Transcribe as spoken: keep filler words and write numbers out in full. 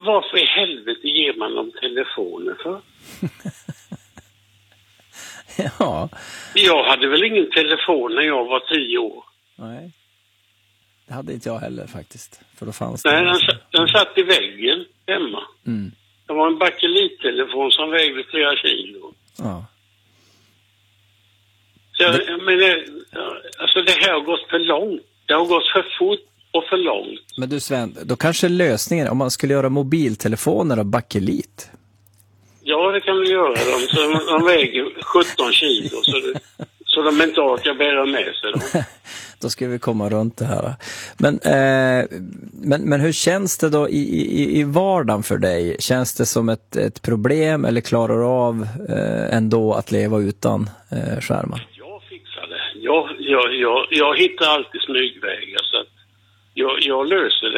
varför i helvete ger man dem telefoner för? Ja. Jag hade väl ingen telefon när jag var tio år. Nej. Det hade inte jag heller faktiskt. För då fanns Nej, det. den, den satt i väggen hemma. Mm. Det var en bakelittelefon som vägde flera kilo. Ja. Så jag, det... Men det, alltså det här har gått för långt. Det har gått för fort och för långt. Men du Sven, då kanske lösningen, om man skulle göra mobiltelefoner av bakelit. Ja, det kan vi göra. De, så de väger sjutton kilo så, det, så de inte orkar bära med sig dem. Då ska vi komma runt det här. Men, eh, men, men hur känns det då i, i, i vardagen för dig? Känns det som ett, ett problem eller klarar du av eh, ändå att leva utan eh, skärmar? Jag fixar det. Jag, jag, jag, jag hittar alltid smygvägar så att jag, jag löser